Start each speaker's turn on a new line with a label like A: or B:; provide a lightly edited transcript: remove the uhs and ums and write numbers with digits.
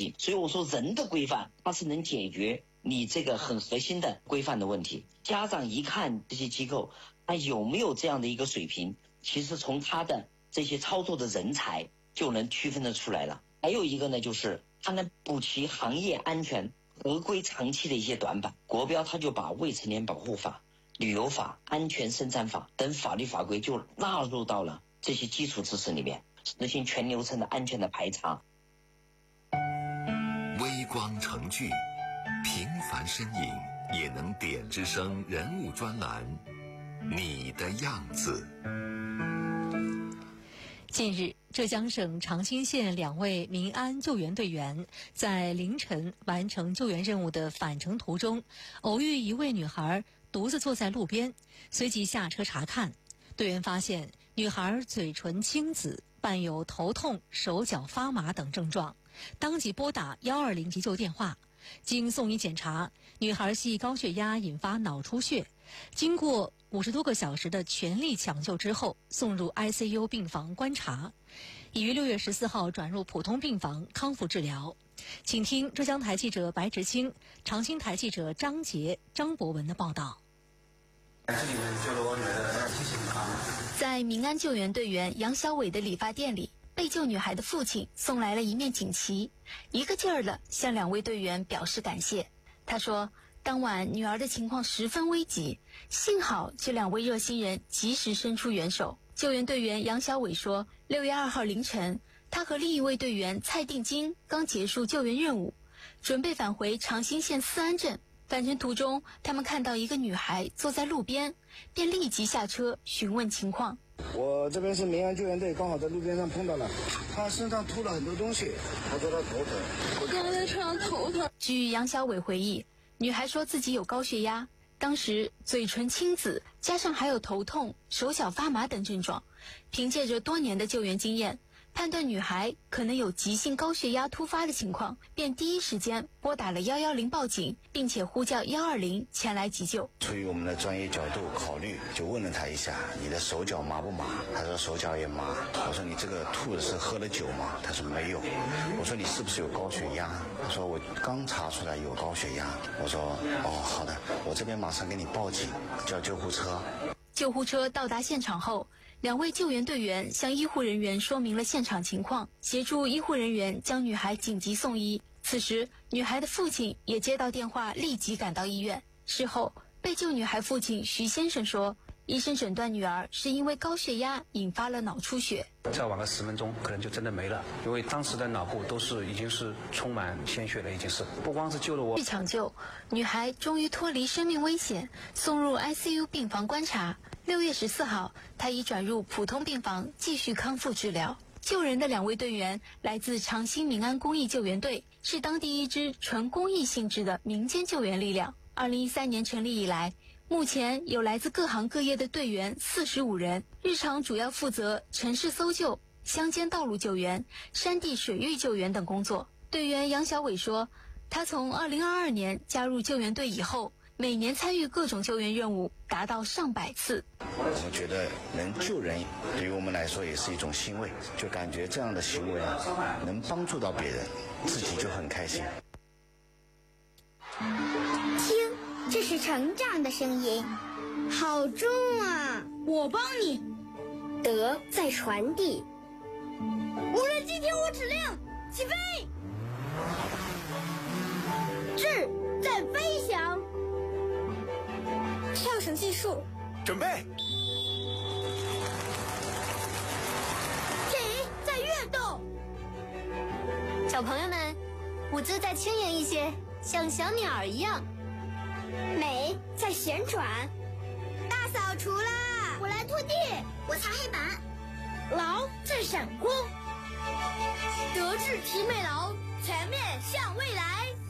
A: 级。所以我说人的规范它是能解决你这个很核心的规范的问题。家长一看这些机构他有没有这样的一个水平，其实从他的这些操作的人才就能区分得出来了。还有一个呢，就是它能补齐行业安全合规长期的一些短板。国标它就把未成年保护法、旅游法、安全生产法等法律法规就纳入到了这些基础知识里面，实行全流程的安全的排查。
B: 微光成剧，平凡身影也能点之声人物专栏，你的样子。
C: 近日，浙江省长兴县2位民安救援队员在凌晨完成救援任务的返程途中，偶遇一位女孩独自坐在路边，随即下车查看。队员发现女孩嘴唇青紫，伴有头痛、手脚发麻等症状，当即拨打120急救电话。经送医检查，女孩系高血压引发脑出血，经过50多个小时的全力抢救之后，送入 ICU 病房观察，已于6月14号转入普通病房康复治疗。请听浙江台记者白直清、长兴台记者张杰、张博文的报道。
D: 在民安救援队员杨小伟的理发店里，被救女孩的父亲送来了一面锦旗，一个劲儿地向2位队员表示感谢。他说，当晚女儿的情况十分危急，幸好这2位热心人及时伸出援手。救援队员杨小伟说，6月2号凌晨，他和另一位队员蔡定金刚结束救援任务，准备返回长兴县思安镇。返程途中，他们看到一个女孩坐在路边，便立即下车询问情况。
E: 我这边是民安救援队，刚好在路边上碰到了，她身上吐了很多东西，她说她头疼。
F: 我刚才在车上头疼。
D: 据杨小伟回忆，女孩说自己有高血压，当时嘴唇青紫，加上还有头痛、手脚发麻等症状。凭借着多年的救援经验，判断女孩可能有急性高血压突发的情况，便第一时间拨打了110报警，并且呼叫120前来急救。
E: 出于我们的专业角度考虑，就问了她一下，你的手脚麻不麻？她说手脚也麻。我说你这个吐的是喝了酒吗？她说没有。我说你是不是有高血压？她说我刚查出来有高血压。我说哦，好的，我这边马上给你报警，叫救护车。
D: 救护车到达现场后，2位救援队员向医护人员说明了现场情况，协助医护人员将女孩紧急送医。此时，女孩的父亲也接到电话，立即赶到医院。事后，被救女孩父亲徐先生说，医生诊断女儿是因为高血压引发了脑出血，
G: 再晚个10分钟可能就真的没了，因为当时的脑部已经是充满鲜血了，已经是不光是救了我。
D: 被抢救，女孩终于脱离生命危险，送入 ICU 病房观察。6月14号，她已转入普通病房继续康复治疗。救人的2位队员来自长兴民安公益救援队，是当地一支纯公益性质的民间救援力量。2013年成立以来，目前有来自各行各业的队员45人，日常主要负责城市搜救、乡间道路救援、山地水域救援等工作。队员杨小伟说，他从2022年加入救援队以后，每年参与各种救援任务达到上百次。
E: 我们觉得能救人，对于我们来说也是一种欣慰，就感觉这样的行为能帮助到别人，自己就很开心。
H: 听，这是成长的声音，好重啊！
F: 我帮你。
H: 德在传递。
F: 无人机听我指令，起飞。
H: 智在飞翔。
F: 跳绳计数，
I: 准备。
F: 体在跃动。
J: 小朋友们，舞姿再轻盈一些，像小鸟儿一样。
H: 美在旋转。
F: 大扫除啦！
H: 我来拖地，我擦黑板。
F: 劳在闪光。德智体美劳，全面向未来。